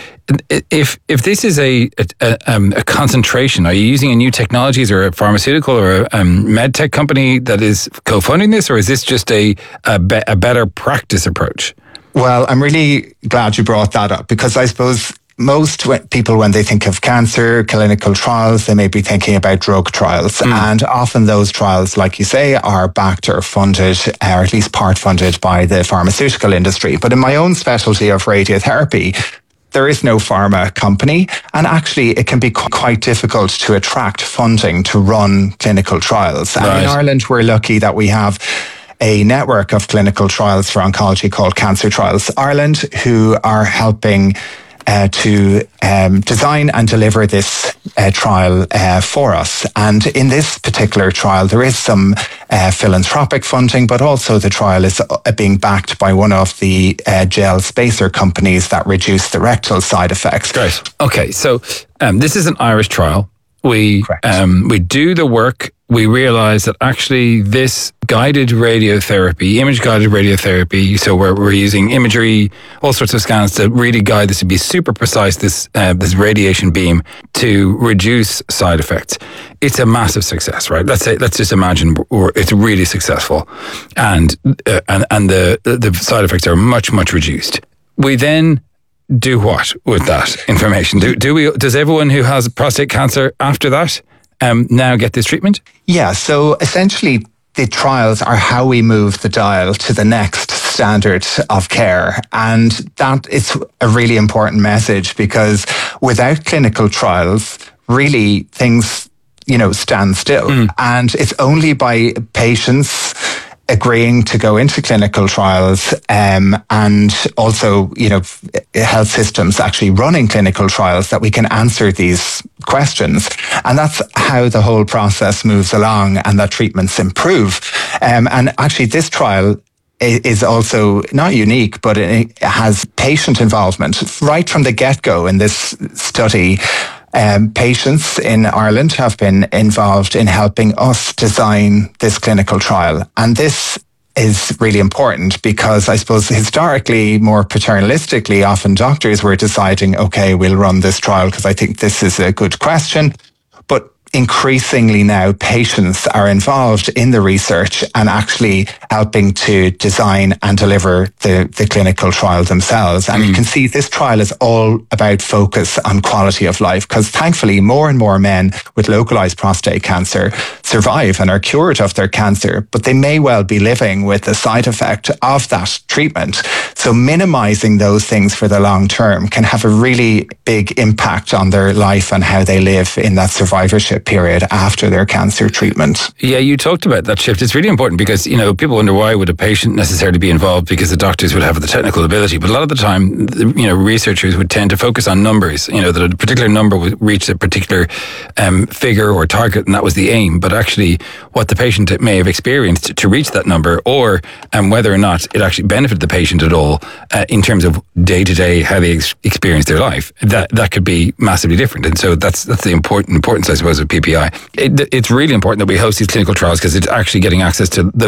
If if this is a a, a, um, a concentration, are you using a new technologies or a pharmaceutical or a um, med tech company that is co-funding this, or is this just a a, be- a better practice approach? Well, I'm really glad you brought that up, because I suppose most people, when they think of cancer clinical trials, they may be thinking about drug trials. Mm. And often those trials, like you say, are backed or funded, or at least part funded by the pharmaceutical industry. But in my own specialty of radiotherapy, there is no pharma company. And actually, it can be quite difficult to attract funding to run clinical trials. Right. And in Ireland, we're lucky that we have a network of clinical trials for oncology called Cancer Trials Ireland, who are helping Uh, to um, design and deliver this uh, trial uh, for us. And in this particular trial, there is some uh, philanthropic funding, but also the trial is uh, being backed by one of the uh, gel spacer companies that reduce the rectal side effects. Great. Okay, so um, this is an Irish trial. We um, we do the work. We realize that actually this guided radiotherapy, image-guided radiotherapy, so we're, we're using imagery, all sorts of scans to really guide this to be super precise, this uh, this radiation beam, to reduce side effects. It's a massive success, right? Let's say, let's just imagine it's really successful, and uh, and and the the side effects are much much reduced. We then do what with that information? Do do we? Does everyone who has prostate cancer after that um, now get this treatment? Yeah. So essentially, the trials are how we move the dial to the next standard of care, and that is a really important message, because without clinical trials, really things, you know, stand still, mm. and it's only by patients agreeing to go into clinical trials, um, and also, you know, health systems actually running clinical trials, that we can answer these questions. And that's how the whole process moves along, and that treatments improve. Um, and actually this trial is also not unique, but it has patient involvement right from the get-go in this study. Um, patients in Ireland have been involved in helping us design this clinical trial. And this is really important, because I suppose historically, more paternalistically, often doctors were deciding, okay, we'll run this trial because I think this is a good question. But increasingly now, patients are involved in the research and actually helping to design and deliver the, the clinical trial themselves. And mm. you can see this trial is all about focus on quality of life, because thankfully more and more men with localized prostate cancer survive and are cured of their cancer, but they may well be living with the side effect of that treatment. So minimizing those things for the long term can have a really big impact on their life and how they live in that survivorship period after their cancer treatment. Yeah, you talked about that shift. It's really important, because, you know, people wonder, why would a patient necessarily be involved? Because the doctors would have the technical ability. But a lot of the time, you know, researchers would tend to focus on numbers, you know, that a particular number would reach a particular um, figure or target, and that was the aim. But actually, what the patient may have experienced to reach that number, or um, whether or not it actually benefited the patient at all uh, in terms of day-to-day, how they ex- experience their life, that that could be massively different. And so that's that's the important importance, I suppose, of P P I. It, it's really important that we host these clinical trials, because it's actually getting access to the, the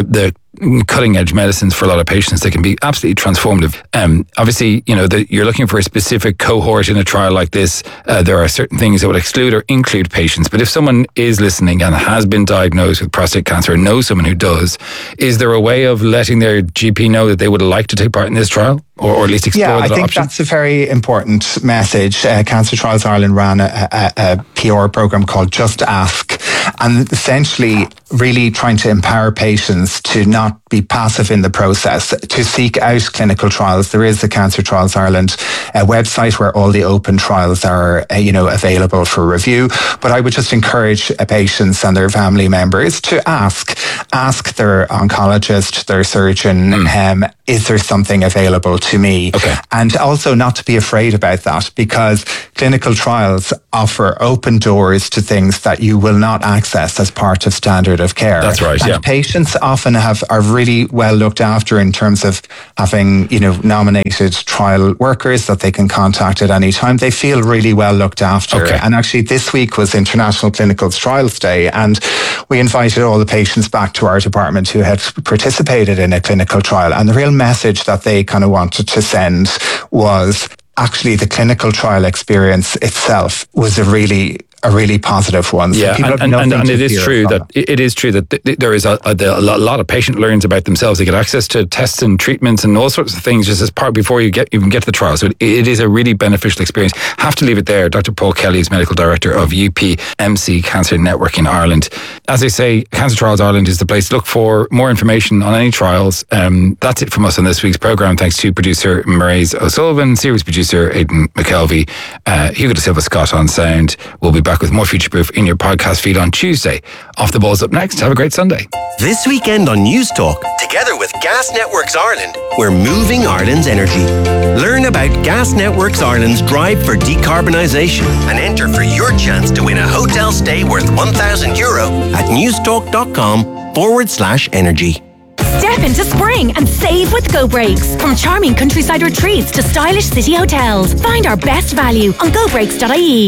cutting edge medicines for a lot of patients that can be absolutely transformative. Um, obviously, you know, the, you're looking for a specific cohort in a trial like this. Uh, there are certain things that would exclude or include patients. But if someone is listening and has been diagnosed with prostate cancer or knows someone who does, is there a way of letting their G P know that they would like to take part in this trial? Or, or at least explore yeah, that I think option? That's a very important message. Uh, Cancer Trials Ireland ran a, a, a P R program called Just Ask, and essentially really trying to empower patients to not be passive in the process, to seek out clinical trials. There is the Cancer Trials Ireland uh, website where all the open trials are, uh, you know, available for review. But I would just encourage uh, patients and their family members to ask, ask their oncologist, their surgeon, mm. um, is there something available to me? Okay. And also not to be afraid about that, because clinical trials offer open doors to things that you will not access as part of standard of care. That's right, and yeah. patients often have are really well looked after in terms of having, you know, nominated trial workers that they can contact at any time. They feel really well looked after. Okay. And actually this week was International Clinical Trials Day, and we invited all the patients back to our department who had participated in a clinical trial, and the real message that they kind of wanted to send was actually the clinical trial experience itself was a really a really positive one. So yeah, and, and, and, and it is true that it, it is true that th- th- there is a, a, a lot of patient learns about themselves. They get access to tests and treatments and all sorts of things just as part before you get even get to the trial. So it, it is a really beneficial experience. Have to leave it there. Doctor Paul Kelly is Medical Director of U P M C Cancer Network in Ireland. As I say, Cancer Trials Ireland is the place to look for more information on any trials. Um, that's it from us on this week's programme. Thanks to producer Maireys O'Sullivan, series producer Aidan McKelvey, uh, Hugo de Silva Scott on sound. We'll be back with more Future Proof in your podcast feed on Tuesday. Off the Ball's up next. Have a great Sunday. This weekend on News Talk, together with Gas Networks Ireland, we're moving Ireland's energy. Learn about Gas Networks Ireland's drive for decarbonisation and enter for your chance to win a hotel stay worth one thousand euro at newstalk.com forward slash energy. Step into spring and save with Go Breaks. From charming countryside retreats to stylish city hotels, find our best value on go breaks dot I E.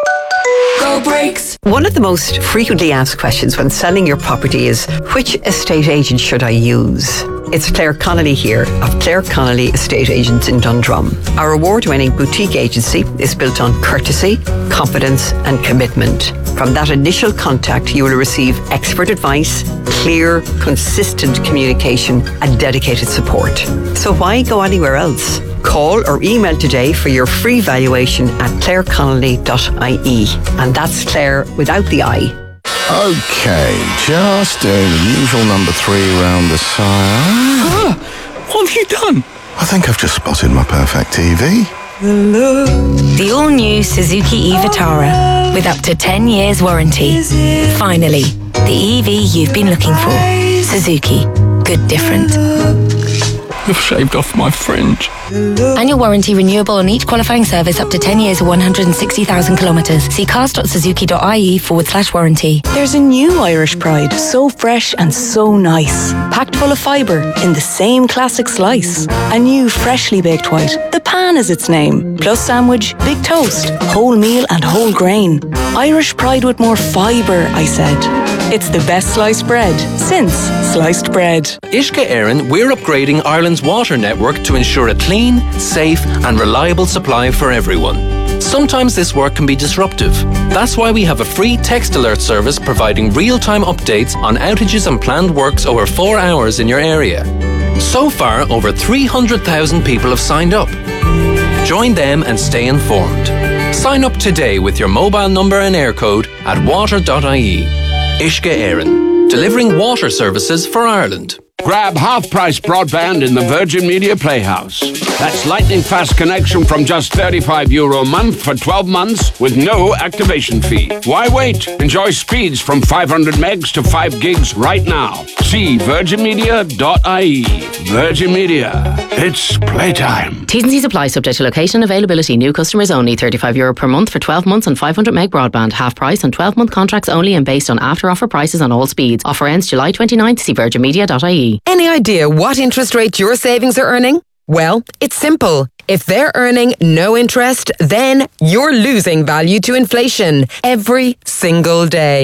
Go Breaks. One of the most frequently asked questions when selling your property is, which estate agent should I use? It's Claire Connolly here of Claire Connolly Estate Agents in Dundrum. Our award-winning boutique agency is built on courtesy, confidence and commitment. From that initial contact, you will receive expert advice, clear, consistent communication and dedicated support. So why go anywhere else? Call or email today for your free valuation at claire connolly dot I E. And that's Claire without the I. Okay, just doing the usual number three round the side. Ah, what have you done? I think I've just spotted my perfect T V. The all-new Suzuki e-Vitara with up to ten years warranty. Finally, the E V you've been looking for. Suzuki. Good different. You've shaved off my fringe. Annual warranty renewable on each qualifying service up to ten years or one hundred sixty thousand kilometres. See cars dot suzuki dot I E forward slash warranty. There's a new Irish Pride, so fresh and so nice. Packed full of fibre in the same classic slice. A new freshly baked white. The Pan is its name. Plus sandwich, big toast, whole meal and whole grain. Irish Pride with more fibre, I said. It's the best sliced bread since sliced bread. Uisce Éireann, we're upgrading Ireland's water network to ensure a clean, safe and reliable supply for everyone. Sometimes this work can be disruptive. That's why we have a free text alert service providing real-time updates on outages and planned works over four hours in your area. So far, over three hundred thousand people have signed up. Join them and stay informed. Sign up today with your mobile number and air code at water dot I E. Uisce Éireann, delivering water services for Ireland. Grab half-price broadband in the Virgin Media Playhouse. That's lightning-fast connection from just thirty-five euro a month for twelve months with no activation fee. Why wait? Enjoy speeds from five hundred megs to five gigs right now. See virgin media dot I E. Virgin Media. It's playtime. T's and C's apply, subject to location availability. New customers only. thirty-five euro per month for twelve months and five hundred meg broadband. Half price on twelve month contracts only and based on after offer prices on all speeds. Offer ends July twenty-ninth. See virgin media dot I E. Any idea what interest rate your savings are earning? Well, it's simple. If they're earning no interest, then you're losing value to inflation every single day.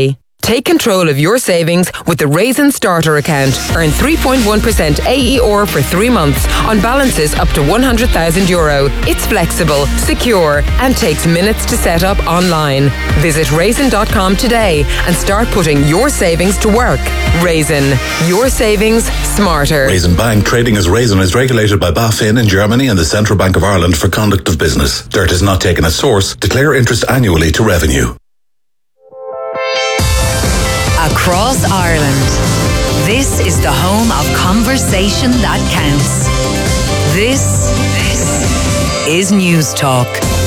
Take control of your savings with the Raisin Starter account. Earn three point one percent A E R for three months on balances up to one hundred thousand euro. It's flexible, secure, and takes minutes to set up online. Visit raisin dot com today and start putting your savings to work. Raisin, your savings smarter. Raisin Bank, trading as Raisin, is regulated by BaFin in Germany and the Central Bank of Ireland for conduct of business. Dirt is not taken as source. Declare interest annually to revenue. Across Ireland, this is the home of conversation that counts. This, this is News Talk.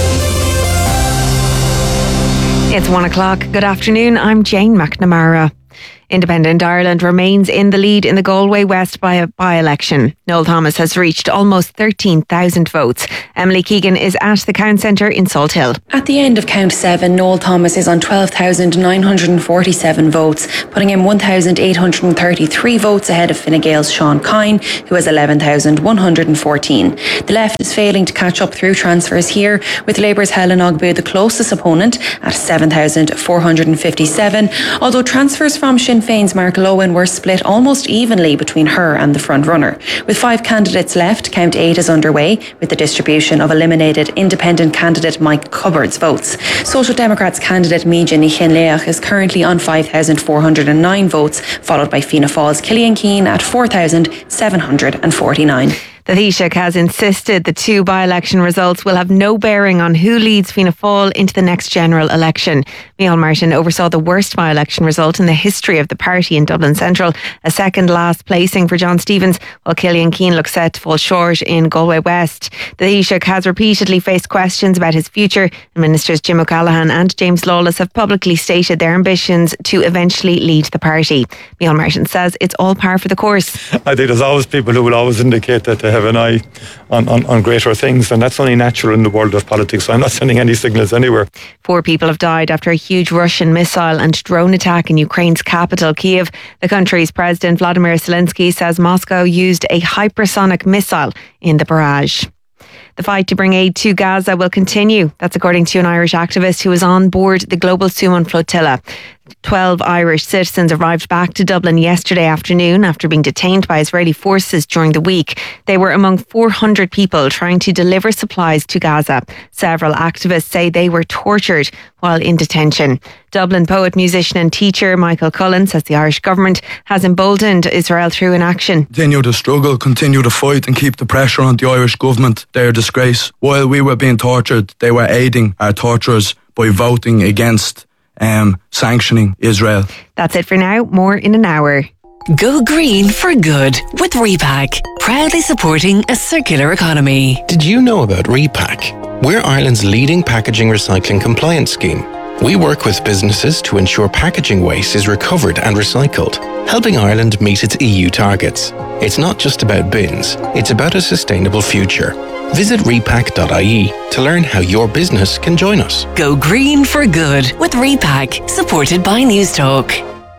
It's one o'clock. Good afternoon. I'm Jane McNamara. Independent Ireland remains in the lead in the Galway West by- by-election. Noel Thomas has reached almost thirteen thousand votes. Emily Keegan is at the Count Centre in Salt Hill. At the end of Count seven, Noel Thomas is on twelve thousand nine hundred forty-seven votes, putting him one thousand eight hundred thirty-three votes ahead of Fine Gael's Sean Kine, who has eleven thousand one hundred fourteen. The left is failing to catch up through transfers here, with Labour's Helen Ogbu the closest opponent at seven thousand four hundred fifty-seven, although transfers from Sinn Féin's Mark Lowen were split almost evenly between her and the front-runner. With five candidates left, Count eight is underway, with the distribution of eliminated independent candidate Mike Cupboard's votes. Social Democrats candidate Míja Ní Chinléach is currently on five thousand four hundred nine votes, followed by Fianna Fáil's Killian Keane at four thousand seven hundred forty-nine. The Taoiseach has insisted the two by-election results will have no bearing on who leads Fianna Fáil into the next general election. Micheál Martin oversaw the worst by-election result in the history of the party in Dublin Central, a second last placing for John Stevens, while Killian Keane looks set to fall short in Galway West. The Taoiseach has repeatedly faced questions about his future, and Ministers Jim O'Callaghan and James Lawless have publicly stated their ambitions to eventually lead the party. Micheál Martin says it's all par for the course. I think there's always people who will always indicate that they have an eye on, on, on greater things, and that's only natural in the world of politics, so I'm not sending any signals anywhere. Four people have died after a huge Russian missile and drone attack in Ukraine's capital, Kiev. The country's President Vladimir Zelensky says Moscow used a hypersonic missile in the barrage. The fight to bring aid to Gaza will continue. That's according to an Irish activist who was on board the Global Summon flotilla. Twelve Irish citizens arrived back to Dublin yesterday afternoon after being detained by Israeli forces during the week. They were among four hundred people trying to deliver supplies to Gaza. Several activists say they were tortured while in detention. Dublin poet, musician and teacher Michael Cullen says the Irish government has emboldened Israel through inaction. Continue to struggle, continue to fight and keep the pressure on the Irish government. They are a disgrace. While we were being tortured, they were aiding our torturers by voting against Um, sanctioning Israel. That's it for now. More in an hour. Go green for good with Repack, proudly supporting a circular economy. Did you know about Repack? We're Ireland's leading packaging recycling compliance scheme. We work with businesses to ensure packaging waste is recovered and recycled, helping Ireland meet its E U targets. It's not just about bins, it's about a sustainable future. Visit repack dot I E to learn how your business can join us. Go green for good with Repack, supported by News Talk.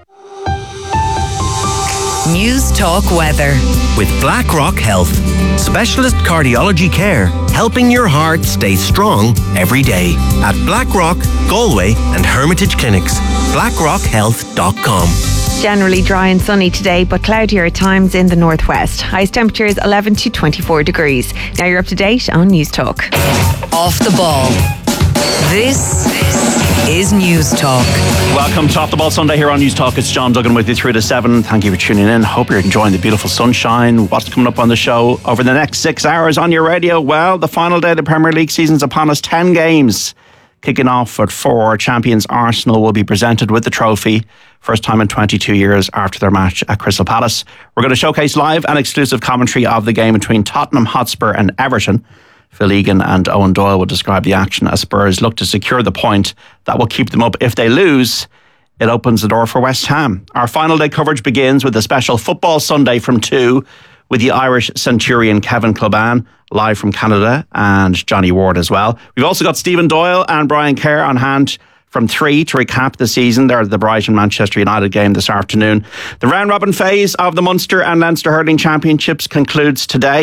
News Talk weather. With BlackRock Health, specialist cardiology care, helping your heart stay strong every day. At BlackRock, Galway and Hermitage Clinics. blackrock health dot com. Generally dry and sunny today, but cloudier at times in the northwest. Highest temperatures eleven to twenty-four degrees. Now you're up to date on News Talk. Off the ball. This is News Talk. Welcome to Off the Ball Sunday here on News Talk. It's John Duggan with you through to seven. Thank you for tuning in. Hope you're enjoying the beautiful sunshine. What's coming up on the show over the next six hours on your radio? Well, the final day of the Premier League season's upon us. Ten games. Kicking off at four, champions Arsenal will be presented with the trophy. First time in twenty-two years after their match at Crystal Palace. We're going to showcase live and exclusive commentary of the game between Tottenham Hotspur and Everton. Phil Egan and Owen Doyle will describe the action as Spurs look to secure the point that will keep them up. If they lose, it opens the door for West Ham. Our final day coverage begins with a special Football Sunday from two with the Irish Centurion Kevin Cluban, live from Canada, and Johnny Ward as well. We've also got Stephen Doyle and Brian Kerr on hand from three to recap the season. They're at the Brighton Manchester United game this afternoon. The round robin phase of the Munster and Leinster Hurling Championships concludes today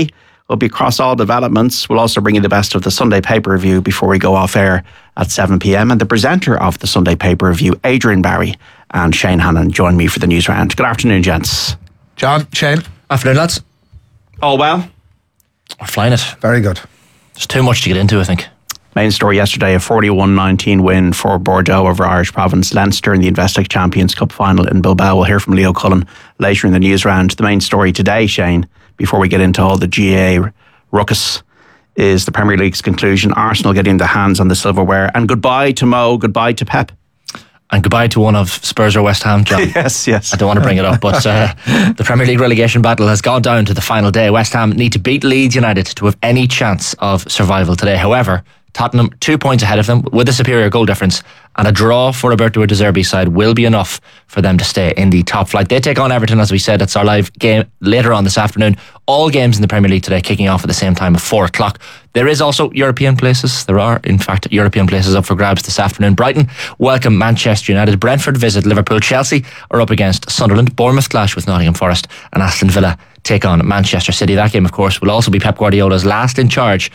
We'll be across all developments. We'll also bring you the best of the Sunday paper review before we go off air at seven p.m. And the presenter of the Sunday paper review, Adrian Barry and Shane Hannon, join me for the news round. Good afternoon, gents. John, Shane. Afternoon, lads. All well? We're flying it. Very good. There's too much to get into, I think. Main story yesterday, a forty-one nineteen win for Bordeaux over Irish province Leinster in the Investec Champions Cup final in Bilbao. We'll hear from Leo Cullen later in the news round. The main story today, Shane, before we get into all the G A A ruckus, is the Premier League's conclusion. Arsenal getting their hands on the silverware. And goodbye to Mo, goodbye to Pep. And goodbye to one of Spurs or West Ham, John. yes, yes. I don't want to bring it up, but uh, the Premier League relegation battle has gone down to the final day. West Ham need to beat Leeds United to have any chance of survival today. However, Tottenham, two points ahead of them with a superior goal difference, and a draw for Roberto De Zerbi side will be enough for them to stay in the top flight. They take on Everton, as we said. It's our live game later on this afternoon. All games in the Premier League today kicking off at the same time of four o'clock. There is also European places. There are, in fact, European places up for grabs this afternoon. Brighton welcome Manchester United. Brentford visit Liverpool. Chelsea are up against Sunderland. Bournemouth clash with Nottingham Forest, and Aston Villa take on Manchester City. That game, of course, will also be Pep Guardiola's last in charge